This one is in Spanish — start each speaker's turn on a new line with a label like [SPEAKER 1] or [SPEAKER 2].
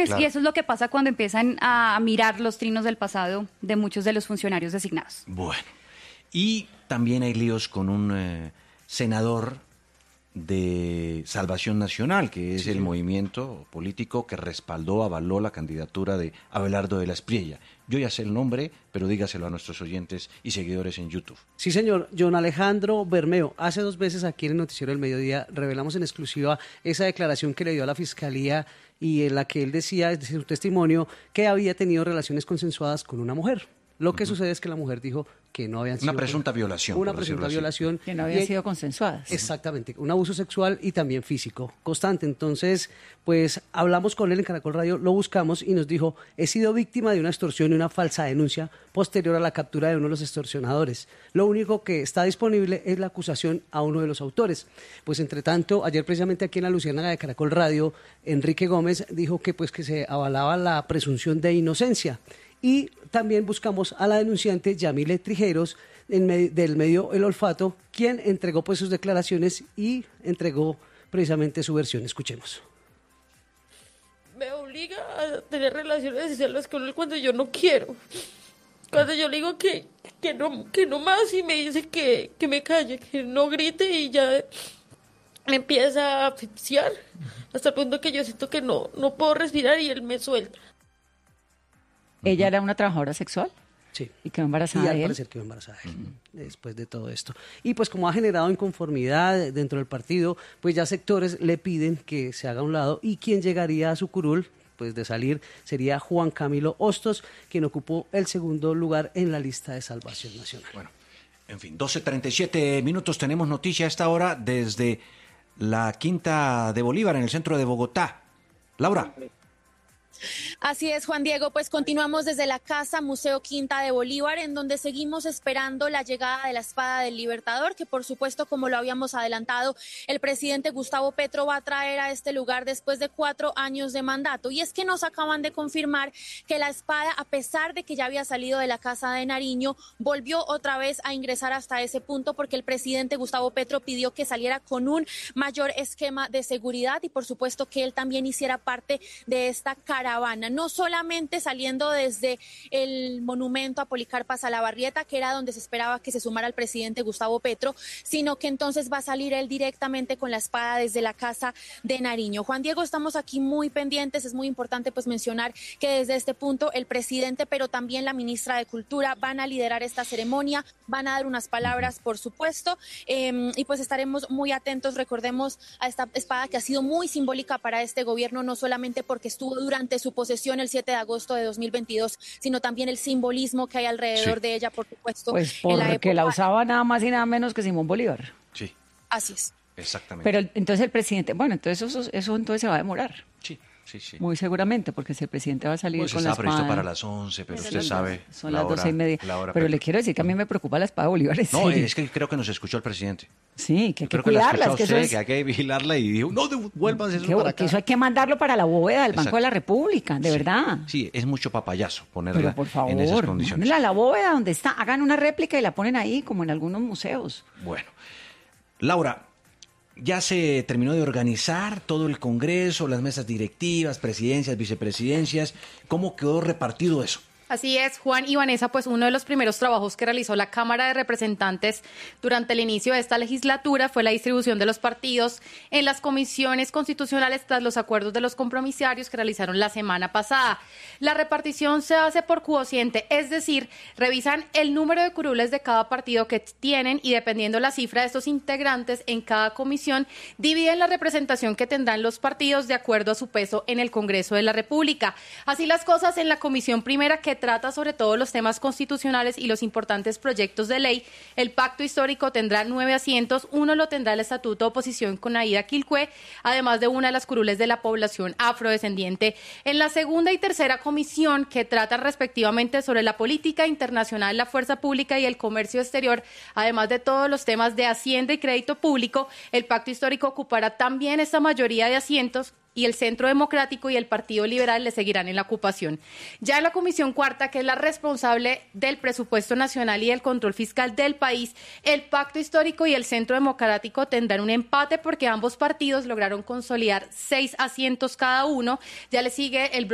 [SPEAKER 1] funciones.
[SPEAKER 2] Claro.
[SPEAKER 1] Y eso es lo que pasa cuando empiezan a mirar los trinos del pasado de muchos de los funcionarios designados.
[SPEAKER 2] Bueno, y también hay líos con un senador de Salvación Nacional, que es el movimiento político que respaldó, avaló la candidatura de Abelardo de la Espriella. Yo ya sé el nombre, pero dígaselo a nuestros oyentes y seguidores en YouTube.
[SPEAKER 3] Sí, señor. John Alejandro Bermeo. Hace 2 veces aquí en el Noticiero del Mediodía revelamos en exclusiva esa declaración que le dio a la Fiscalía y en la que él decía, desde su testimonio, que había tenido relaciones consensuadas con una mujer. Lo que sucede es que la mujer dijo que no habían sido...
[SPEAKER 2] Una presunta violación.
[SPEAKER 3] Una
[SPEAKER 2] por decirlo
[SPEAKER 3] presunta
[SPEAKER 2] así.
[SPEAKER 3] violación.
[SPEAKER 4] Que no habían sido consensuadas.
[SPEAKER 3] Exactamente, un abuso sexual y también físico constante. Entonces, pues hablamos con él en Caracol Radio, lo buscamos y nos dijo, he sido víctima de una extorsión y una falsa denuncia posterior a la captura de uno de los extorsionadores. Lo único que está disponible es la acusación a uno de los autores. Pues entre tanto, ayer precisamente aquí en la Luciérnaga de Caracol Radio, Enrique Gómez dijo que pues que se avalaba la presunción de inocencia. Y también buscamos a la denunciante Yamile Trijeros del medio El Olfato, quien entregó pues sus declaraciones y entregó precisamente su versión. Escuchemos.
[SPEAKER 5] Me obliga a tener relaciones sexuales con él cuando yo no quiero. Cuando yo le digo que no más y me dice que me calle, que no grite y ya me empieza a asfixiar hasta el punto que yo siento que no puedo respirar y él me suelta.
[SPEAKER 4] ¿Ella era una trabajadora sexual?
[SPEAKER 3] Sí.
[SPEAKER 4] ¿Y quedó embarazada
[SPEAKER 3] Y al
[SPEAKER 4] de él?
[SPEAKER 3] parecer quedó embarazada de él, después de todo esto. Y pues como ha generado inconformidad dentro del partido, pues ya sectores le piden que se haga a un lado y quien llegaría a su curul, pues de salir, sería Juan Camilo Hostos, quien ocupó el segundo lugar en la lista de Salvación Nacional.
[SPEAKER 2] Bueno, en fin, 12:37 minutos, tenemos noticia a esta hora desde la Quinta de Bolívar, en el centro de Bogotá. Laura.
[SPEAKER 6] Así es, Juan Diego, pues continuamos desde la Casa Museo Quinta de Bolívar, en donde seguimos esperando la llegada de la Espada del Libertador, que por supuesto, como lo habíamos adelantado, el presidente Gustavo Petro va a traer a este lugar después de 4 años de mandato. Y es que nos acaban de confirmar que la espada, a pesar de que ya había salido de la Casa de Nariño, volvió otra vez a ingresar hasta ese punto porque el presidente Gustavo Petro pidió que saliera con un mayor esquema de seguridad y por supuesto que él también hiciera parte de esta caravana. No solamente saliendo desde el monumento a Policarpa Salabarrieta, que era donde se esperaba que se sumara el presidente Gustavo Petro, sino que entonces va a salir él directamente con la espada desde la Casa de Nariño. Juan Diego, estamos aquí muy pendientes, es muy importante pues mencionar que desde este punto el presidente, pero también la ministra de Cultura van a liderar esta ceremonia, van a dar unas palabras, por supuesto, y pues estaremos muy atentos. Recordemos a esta espada que ha sido muy simbólica para este gobierno, no solamente porque estuvo durante su posesión el 7 de agosto de 2022, sino también el simbolismo que hay alrededor de ella, por supuesto.
[SPEAKER 4] Pues porque la usaba nada más y nada menos que Simón Bolívar.
[SPEAKER 2] Sí.
[SPEAKER 6] Así es.
[SPEAKER 2] Exactamente.
[SPEAKER 4] Pero entonces el presidente, bueno, entonces eso entonces se va a demorar.
[SPEAKER 2] Sí.
[SPEAKER 4] Muy seguramente, porque si el presidente va a salir
[SPEAKER 2] Pues
[SPEAKER 4] con la
[SPEAKER 2] está
[SPEAKER 4] espada...
[SPEAKER 2] previsto para las 11, pero usted sabe...
[SPEAKER 4] Son las 12:30. Pero le quiero decir que a mí me preocupa la espada de Bolívar.
[SPEAKER 2] No, es que creo que nos escuchó el presidente.
[SPEAKER 4] Sí, que hay que
[SPEAKER 2] Creo que la
[SPEAKER 4] cuidarla.
[SPEAKER 2] escuchó
[SPEAKER 4] Es que,
[SPEAKER 2] usted, que hay que vigilarla y dijo, no, devuelvas eso para acá.
[SPEAKER 4] que eso hay que mandarlo para la bóveda del Banco
[SPEAKER 2] Exacto.
[SPEAKER 4] de la República, de verdad.
[SPEAKER 2] Sí, es mucho papayazo ponerla
[SPEAKER 4] Pero por favor,
[SPEAKER 2] en esas condiciones.
[SPEAKER 4] mándenla a la bóveda donde está, hagan una réplica y la ponen ahí, como en algunos museos.
[SPEAKER 2] Bueno, Laura, ya se terminó de organizar todo el Congreso, las mesas directivas, presidencias, vicepresidencias. ¿Cómo quedó repartido eso?
[SPEAKER 7] Así es, Juan y Vanessa, pues uno de los primeros trabajos que realizó la Cámara de Representantes durante el inicio de esta legislatura fue la distribución de los partidos en las comisiones constitucionales tras los acuerdos de los compromisarios que realizaron la semana pasada. La repartición se hace por quociente, es decir, revisan el número de curules de cada partido que tienen y dependiendo la cifra de estos integrantes en cada comisión, dividen la representación que tendrán los partidos de acuerdo a su peso en el Congreso de la República. Así las cosas en la comisión primera, que trata sobre todo los temas constitucionales y los importantes proyectos de ley. El pacto histórico tendrá 9 asientos, uno lo tendrá el Estatuto de Oposición con Aida Quilcué, además de una de las curules de la población afrodescendiente. En la segunda y tercera comisión, que tratan respectivamente sobre la política internacional, la fuerza pública y el comercio exterior, además de todos los temas de Hacienda y crédito público, el pacto histórico ocupará también esta mayoría de asientos y el Centro Democrático y el Partido Liberal le seguirán en la ocupación. Ya en la Comisión Cuarta, que es la responsable del presupuesto nacional y del control fiscal del país, el Pacto Histórico y el Centro Democrático tendrán un empate porque ambos partidos lograron consolidar 6 asientos cada uno. Ya le sigue el